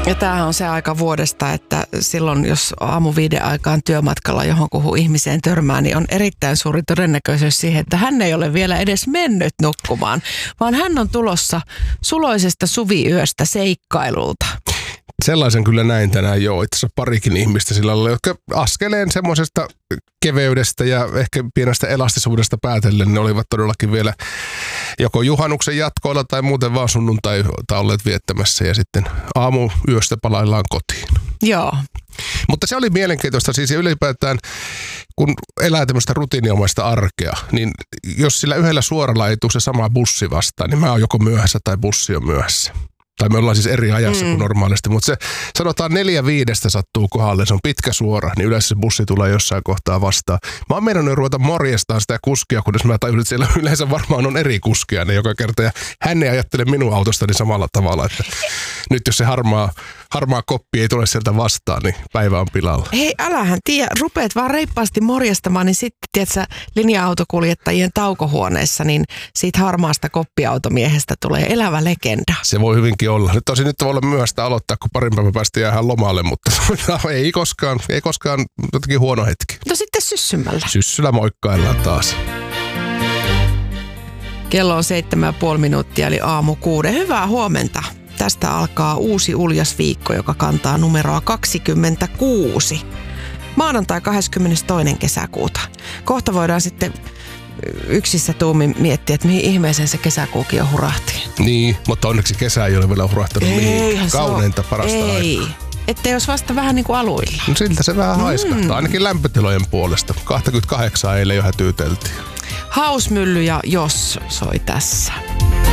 Ja tämähän on se aika vuodesta, että silloin jos aamu 5 aikaan työmatkalla johonkuhun ihmiseen törmää, niin on erittäin suuri todennäköisyys siihen, että hän ei ole vielä edes mennyt nukkumaan, vaan hän on tulossa suloisesta suviyöstä seikkailulta. Sellaisen kyllä näin tänään jo. Itse asiassa parikin ihmistä sillä lailla, jotka askeleen semmoisesta keveydestä ja ehkä pienestä elastisuudesta päätellen, ne olivat todellakin vielä joko juhannuksen jatkoilla tai muuten vaan sunnuntaita olleet viettämässä ja sitten aamuyöstä palaillaan kotiin. Joo. Mutta se oli mielenkiintoista siis ylipäätään, kun elää tämmöistä rutiiniomaista arkea, niin jos sillä yhdellä suoralla ei tule se sama bussi vastaan, niin mä oon joko myöhässä tai bussi on myöhässä. Tai me ollaan siis eri ajassa kuin normaalisti, mutta se sanotaan 4-5 sattuu kohdalle, se on pitkä suora, niin yleensä se bussi tulee jossain kohtaa vastaan. Mä oon meinannut ruveta morjestaan sitä kuskia, kunnes mä tajusin, että siellä yleensä varmaan on eri kuskia ne joka kerta. Ja hän ei ajattele minun autostani samalla tavalla, että nyt jos se harmaa koppi ei tule sieltä vastaan, niin päivä on pilalla. Hei, älähän tiedä, rupeat vaan reippaasti morjestamaan, niin sitten tiedätkö, linja-autokuljettajien taukohuoneessa, niin siitä harmaasta koppiautomiehestä tulee elävä legenda. Se voi hyvinkin olla. Nyt tosi nyt voi olla myöhäistä aloittaa, kun parin päivän päästä jäähän lomalle, mutta ei koskaan jotenkin huono hetki. Mutta sitten syssymällä. Syssyllä moikkaillaan taas. Kello on 7,5 minuuttia, eli aamu 6. Hyvää huomenta. Tästä alkaa uusi uljas viikko, joka kantaa numeroa 26. Maanantai 22. kesäkuuta. Kohta voidaan sitten yksissä tuumin miettiä, että mihin ihmeeseen se kesäkuukin on hurahti. Niin, mutta onneksi kesä ei ole vielä hurahtanut mihin. Kauneinta parasta aikaa. Ettei olisi vasta vähän niin kuin aluilla. No siltä se vähän haiskahtaa, ainakin lämpötilojen puolesta. 28 eilen jo hätyyteltiin. Hausmylly ja Jos soi tässä.